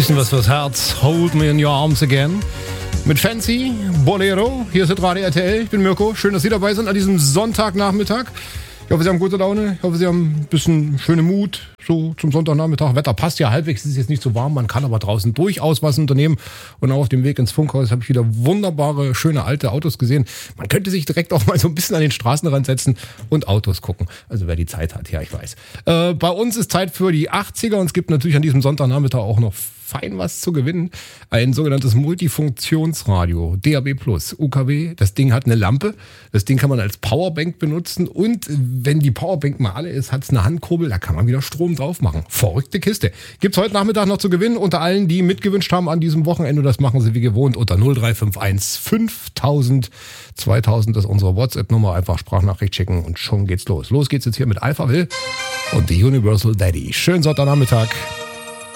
Bisschen was fürs Herz. Hold me in your arms again. Mit Fancy, Bolero. Hier ist Radio RTL. Ich bin Mirko. Schön, dass Sie dabei sind an diesem Sonntagnachmittag. Ich hoffe, Sie haben gute Laune. Ich hoffe, Sie haben ein bisschen schöne Mut so zum Sonntagnachmittag. Wetter passt ja halbwegs. Es ist jetzt nicht so warm. Man kann aber draußen durchaus was unternehmen. Und auch auf dem Weg ins Funkhaus habe ich wieder wunderbare, schöne alte Autos gesehen. Man könnte sich direkt auch mal so ein bisschen an den Straßenrand setzen und Autos gucken. Also wer die Zeit hat, ja, ich weiß. Bei uns ist Zeit für die 80er und es gibt natürlich an diesem Sonntagnachmittag auch noch fein was zu gewinnen. Ein sogenanntes Multifunktionsradio, DAB+, UKW. Das Ding hat eine Lampe. Das Ding kann man als Powerbank benutzen. Und wenn die Powerbank mal alle ist, hat es eine Handkurbel. Da kann man wieder Strom drauf machen. Verrückte Kiste. Gibt's heute Nachmittag noch zu gewinnen. Unter allen, die mitgewünscht haben an diesem Wochenende. Das machen sie wie gewohnt unter 0351 5000 2000 ist unsere WhatsApp-Nummer. Einfach Sprachnachricht schicken und schon geht's los. Los geht's jetzt hier mit Alphaville und The Universal Daddy. Schönen Sonntagnachmittag.